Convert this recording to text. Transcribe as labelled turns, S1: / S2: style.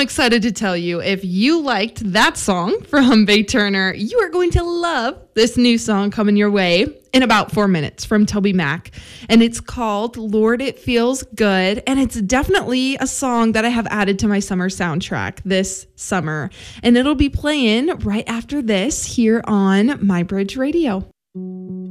S1: excited to tell you, if you liked that song from Faye Turner, you are going to love this new song coming your way in about 4 minutes from Toby Mac. And it's called Lord, It Feels Good. And it's definitely a song that I have added to my summer soundtrack this summer. And it'll be playing right after this here on My Bridge Radio.